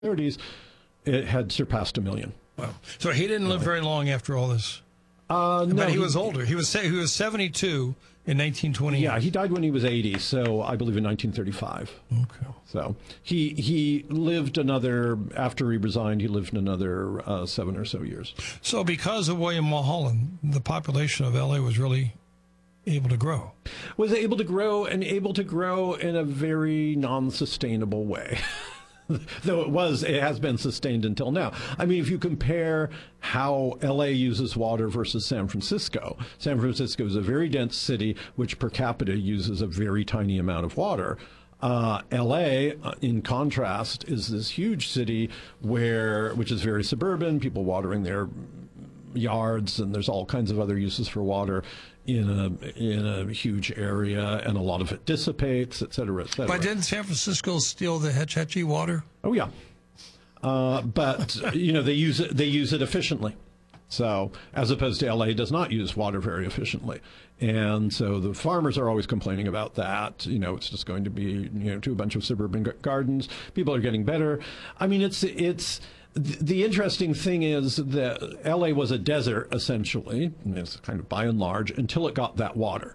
30s, it had surpassed 1 million. Wow. So he didn't live very long after all this. No, but he was older. He was 72 in 1928. Yeah, he died when he was 80, so I believe in 1935. Okay. So he lived another, after he resigned, he lived another 7 or so years. So because of William Mulholland, the population of L.A. was really able to grow. Was able to grow, and able to grow in a very non-sustainable way. Though it has been sustained until now. I mean, if you compare how LA uses water versus San Francisco is a very dense city, which per capita uses a very tiny amount of water. LA, in contrast, is this huge city which is very suburban, people watering their yards, and there's all kinds of other uses for water in a huge area, and a lot of it dissipates, et cetera, et cetera. But didn't San Francisco steal the Hetch Hetchy water? Oh yeah, but they use it efficiently. So as opposed to LA does not use water very efficiently, and so the farmers are always complaining about that. It's just going to be to a bunch of suburban gardens. People are getting better. I mean, it's. The interesting thing is that L.A. was a desert, essentially, it's kind of by and large, until it got that water.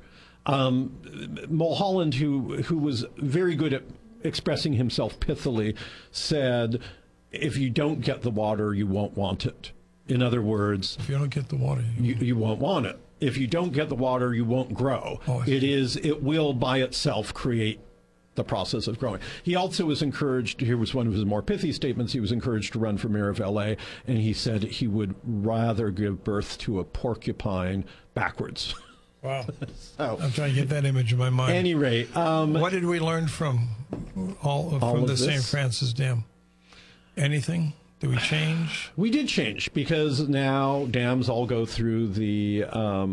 Mulholland, who was very good at expressing himself pithily, said, if you don't get the water, you won't want it. In other words, if you don't get the water, you won't want it. If you don't get the water, you won't grow. It will by itself create the process of growing. He also was encouraged, here was one of his more pithy statements, he was encouraged to run for mayor of LA, and he said he would rather give birth to a porcupine backwards. Wow. So, I'm trying to get that image in my mind. At any rate. What did we learn from the St. Francis Dam? Anything? Did we change? We did change, because now dams all go through the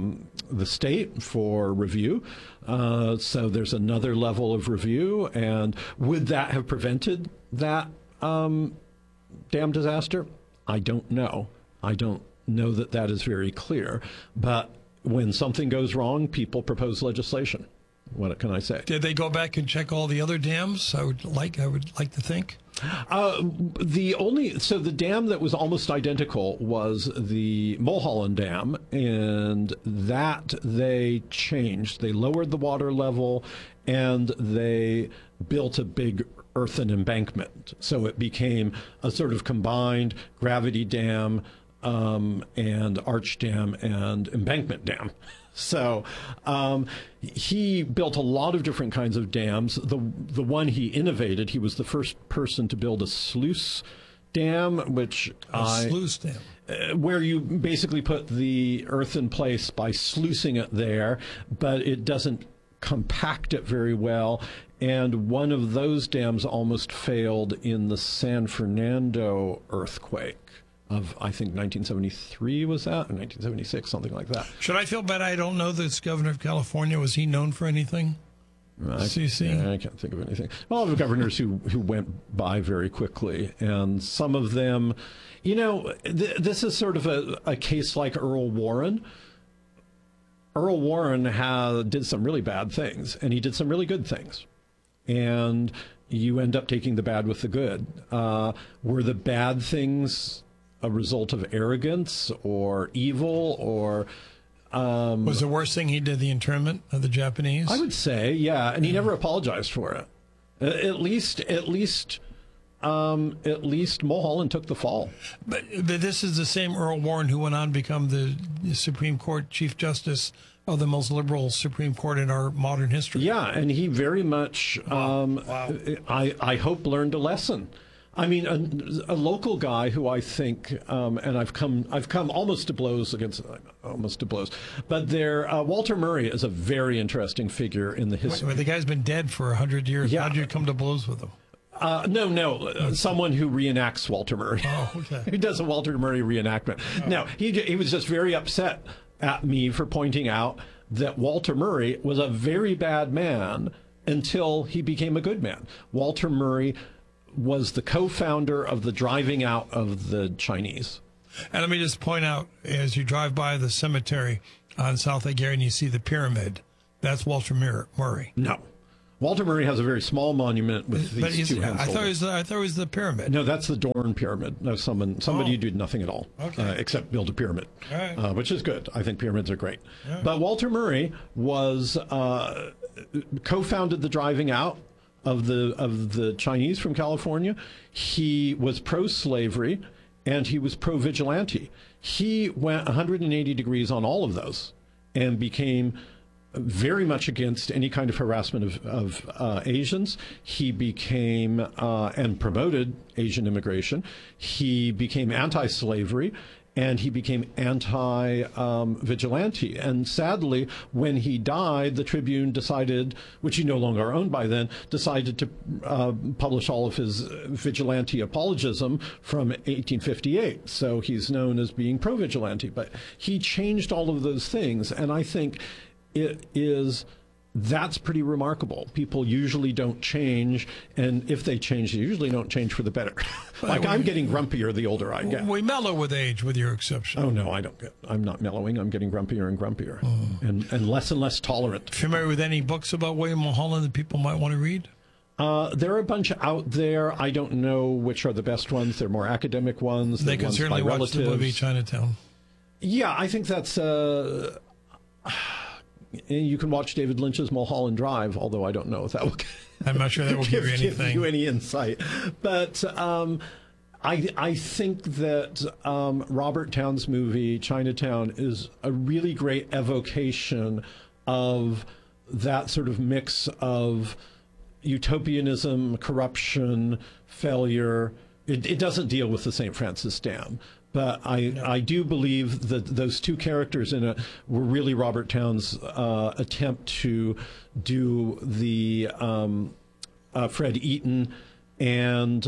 state for review. So there's another level of review. And would that have prevented that dam disaster? I don't know. I don't know that is very clear. But when something goes wrong, people propose legislation. What can I say? Did they go back and check all the other dams? I would like to think. The dam that was almost identical was the Mulholland Dam, and that they changed. They lowered the water level, and they built a big earthen embankment. So it became a sort of combined gravity dam and arch dam and embankment dam. So he built a lot of different kinds of dams. The one he innovated, he was the first person to build a sluice dam, sluice dam, where you basically put the earth in place by sluicing it there, but it doesn't compact it very well. And one of those dams almost failed in the San Fernando earthquake of, I think, 1973 was that, or 1976, something like that. Should I feel bad I don't know this governor of California? Was he known for anything? CC? I can't think of anything. A lot of governors who went by very quickly, and some of them, this is sort of a case like Earl Warren. Earl Warren did some really bad things, and he did some really good things. And you end up taking the bad with the good. Were the bad things a result of arrogance or evil, or was the worst thing he did the internment of the Japanese? I would say, yeah, and he never apologized for it. At least Mulholland took the fall. But this is the same Earl Warren who went on to become the Supreme Court Chief Justice of the most liberal Supreme Court in our modern history. Yeah, and he very much, I hope, learned a lesson. I mean, a local guy who I think, and I've come almost to blows, but Walter Murray is a very interesting figure in the history. Wait, the guy's been dead for 100 years. Yeah. How did you come to blows with him? Someone who reenacts Walter Murray. Oh, okay. Who does a Walter Murray reenactment. Oh. No, he was just very upset at me for pointing out that Walter Murray was a very bad man until he became a good man. Walter Murray was the co-founder of the driving out of the Chinese. And let me just point out, as you drive by the cemetery on South Lake Erie and you see the pyramid, that's Walter Murray. No. Walter Murray has a very small monument with these two hands. I thought it was the pyramid. No, that's the Dorn pyramid. No, somebody who did nothing at all, except build a pyramid, which is good. I think pyramids are great. But Walter Murray was co-founded the driving out of the Chinese from California. He was pro-slavery, and he was pro-vigilante. He went 180 degrees on all of those and became very much against any kind of harassment of Asians. He became and promoted Asian immigration. He became anti-slavery, and he became anti-vigilante. And sadly, when he died, the Tribune decided, which he no longer owned by then, decided to publish all of his vigilante apologism from 1858. So he's known as being pro-vigilante. But he changed all of those things, and I think that's pretty remarkable. People usually don't change, and if they change, they usually don't change for the better. I'm getting grumpier the older I get. We mellow with age, with your exception. Oh, no, I'm not mellowing. I'm getting grumpier and grumpier, and less tolerant. Familiar with any books about William Mulholland that people might want to read? There are a bunch out there. I don't know which are the best ones. They're more academic ones. They can ones certainly by watch relatives. the movie Chinatown. Yeah, I think that's... you can watch David Lynch's Mulholland Drive, although I don't know if that will I'm not sure that will give you any insight. But I think that Robert Towne's movie Chinatown is a really great evocation of that sort of mix of utopianism, corruption, failure. It doesn't deal with the St. Francis Dam. But I do believe that those two characters in it were really Robert Towne's attempt to do the Fred Eaton and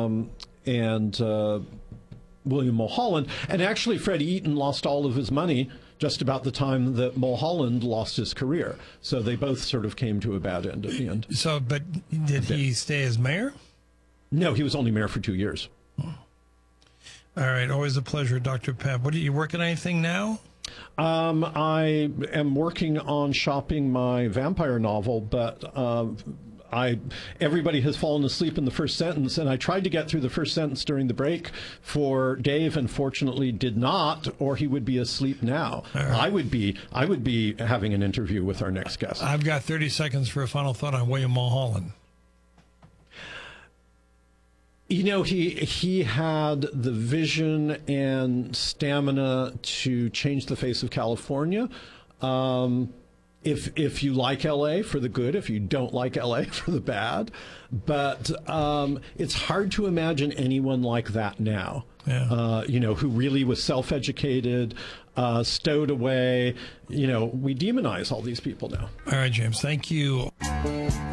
William Mulholland. And actually, Fred Eaton lost all of his money just about the time that Mulholland lost his career. So they both sort of came to a bad end at the end. So, but did he stay as mayor? No, he was only mayor for 2 years. All right, always a pleasure, Dr. Pep. What are you working on anything now? I am working on shopping my vampire novel, but everybody has fallen asleep in the first sentence, and I tried to get through the first sentence during the break for Dave, and fortunately did not, or he would be asleep now. Right. I would be having an interview with our next guest. I've got 30 seconds for a final thought on William Mulholland. You know, he had the vision and stamina to change the face of California. If you like LA, for the good. If you don't like LA, for the bad. But it's hard to imagine anyone like that now. Yeah. Who really was self-educated, stowed away. We demonize all these people now. All right, James. Thank you.